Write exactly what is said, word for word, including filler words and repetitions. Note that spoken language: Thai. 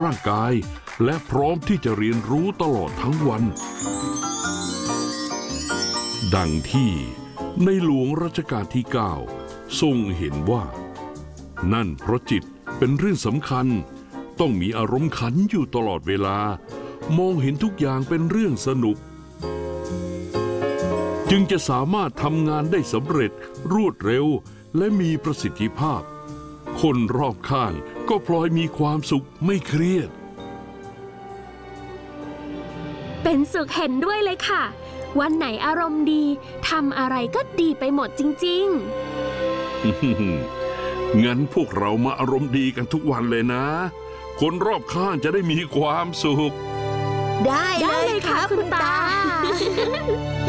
ร่างกายและพร้อมที่จะเรียนรู้ตลอดทั้งวันดังที่ในหลวงรัชกาลที่เก้าทรงเห็นว่านั่นเพราะจิตเป็นเรื่องสำคัญต้องมีอารมณ์ขันอยู่ตลอดเวลามองเห็นทุกอย่างเป็นเรื่องสนุกจึงจะสามารถทำงานได้สำเร็จรวดเร็วและมีประสิทธิภาพคนรอบข้างก็พลอยมีความสุขไม่เครียดเป็นสุขเห็นด้วยเลยค่ะวันไหนอารมณ์ดีทำอะไรก็ดีไปหมดจริงๆ งั้นพวกเรามาอารมณ์ดีกันทุกวันเลยนะคนรอบข้างจะได้มีความสุขได้เลยค่ะคุณตา